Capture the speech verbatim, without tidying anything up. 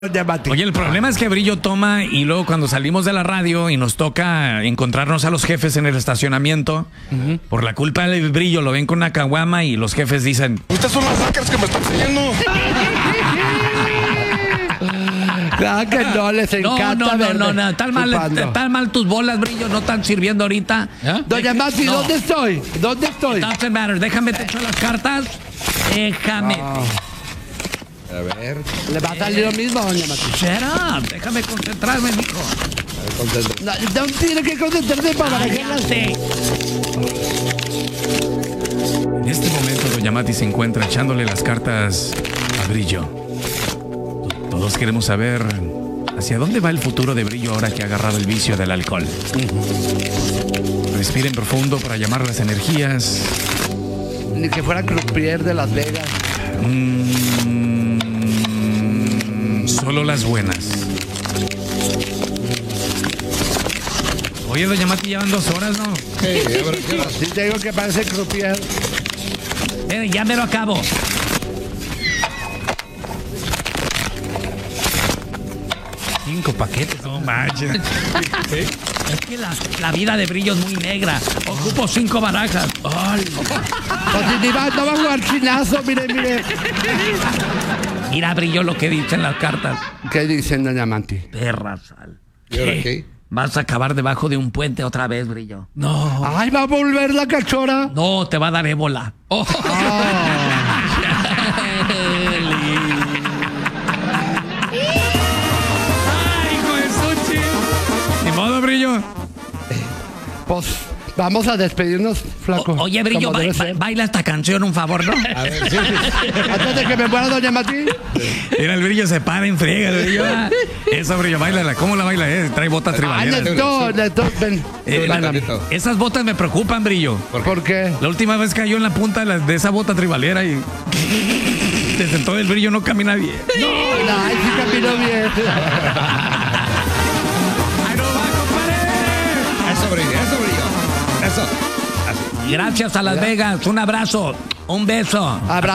Oye, el problema es que Brillo toma y luego cuando salimos de la radio y nos toca encontrarnos a los jefes en el estacionamiento, uh-huh. por la culpa del Brillo lo ven con una caguama y los jefes dicen: Estas son las hackers que me están siguiendo. Claro que no, les encanta. No, no, no, no, no. Tan mal, tan mal tus bolas, Brillo, no están sirviendo ahorita. ¿Eh? Doña Mati, no. ¿Dónde estoy? ¿Dónde estoy? Doesn't matter. Déjame te echo las cartas. Déjame. Oh. A ver. ¿Le va a salir lo mismo, doña Mati? Shut up. Déjame concentrarme, mijo. No, no tiene que concentrarse para Cállate. En este momento, doña Mati se encuentra echándole las cartas a Brillo. Todos queremos saber hacia dónde va el futuro de Brillo ahora que ha agarrado el vicio del alcohol. Respiren profundo para llamar las energías. Ni que fuera croupier de Las Vegas. Mm, solo las buenas. Oye, doña Mati, llevan dos horas, ¿no? Sí, sí te digo que parece croupier. Eh, ya me lo acabo. Cinco paquetes, no manches. ¿Sí? Es que la, la vida de Brillo es muy negra. Ocupo cinco barajas. Ay. Pues si ni va, no va a jugar chinazo, mire, mire. Mira, Brillo, lo que dicen las cartas. ¿Qué dicen, doña Mati? Perra sal. ¿Y ahora qué? Vas a acabar debajo de un puente otra vvez, Brillo. No. Ay, va a volver la cachora. No, te va a dar ébola. Oh. Oh. ¿Modo, Brillo? Pues vamos a despedirnos, flaco. O, oye, Brillo, ba ba baila esta canción, un favor, ¿no? A ver, sí, sí. Antes de que me muera doña Mati. Mira, el Brillo se para en friega, Brillo. Eso, Brillo, bailala. ¿Cómo la baila? Eh? Trae botas tribaleras. Ah, Neto, ven. Eh, la, esas botas me preocupan, Brillo. ¿Por, ¿Por qué? La última vez cayó en la punta de, la, de esa bota tribalera y desde entonces el Brillo no camina bien. No, no, sí caminó bien. Eso, Brillo, eso, Brillo. Eso. Gracias a Las Vegas. Un abrazo. Un beso. Abrazo.